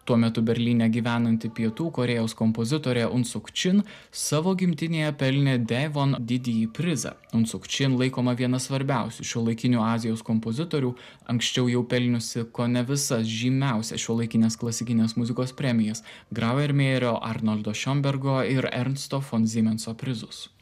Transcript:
Tuo metu Berlyne gyvenanti Pietų Korėjos kompozitorė Un Suk Chin savo gimtinėje pelnė Devon didįjį prizą. Un Suk Chin laikoma viena svarbiausių šiuolaikinių Azijos kompozitorių, anksčiau jau pelniusi kone visas žymiausias šiuolaikinės klasikinės muzikos premijas – Grauermeierio, Arnoldo Schönbergo ir Ernsto von Siemenso prizus.